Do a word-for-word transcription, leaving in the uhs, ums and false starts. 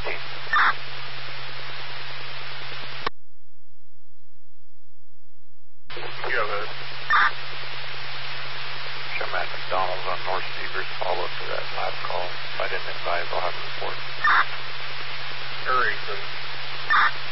fifteen. You have a Sherman McDonald's on North Stevers. Follow up to that last call.